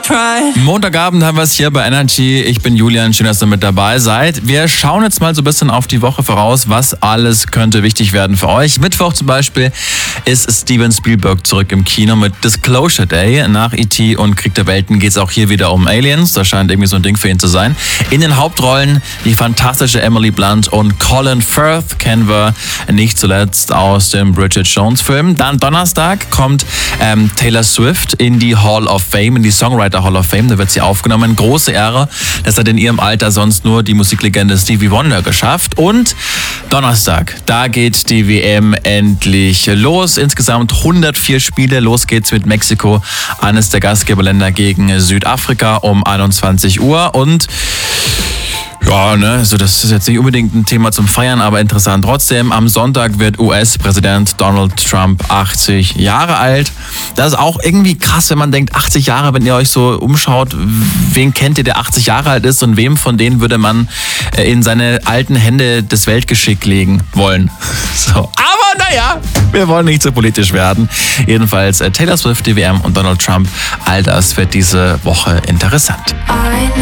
Montagabend haben wir es hier bei Energy. Ich bin Julian, schön, dass ihr mit dabei seid. Wir schauen jetzt mal so ein bisschen auf die Woche voraus, was alles könnte wichtig werden für euch. Mittwoch zum Beispiel ist Steven Spielberg zurück im Kino mit Disclosure Day. Nach E.T. und Krieg der Welten geht es auch hier wieder um Aliens. Das scheint irgendwie so ein Ding für ihn zu sein. In den Hauptrollen die fantastische Emily Blunt und Colin Firth kennen wir nicht zuletzt aus dem Bridget Jones Film. Dann Donnerstag kommt Taylor Swift in die Hall of Fame, in die Songwriter Hall of Fame. Da wird sie aufgenommen. Große Ehre. Das hat in ihrem Alter sonst nur die Musiklegende Stevie Wonder geschafft. Und Donnerstag, da geht die WM endlich los. Insgesamt 104 Spiele. Los geht's mit Mexiko, eines der Gastgeberländer, gegen Südafrika um 21 Uhr. Und ja, also das ist jetzt nicht unbedingt ein Thema zum Feiern, aber interessant trotzdem. Am Sonntag wird US-Präsident Donald Trump 80 Jahre alt. Das ist auch irgendwie krass, wenn man denkt, 80 Jahre, wenn ihr euch so umschaut, wen kennt ihr, der 80 Jahre alt ist und wem von denen würde man in seine alten Hände das Weltgeschick legen wollen. So. Aber naja, wir wollen nicht so politisch werden. Jedenfalls Taylor Swift, die WM und Donald Trump, all das wird diese Woche interessant.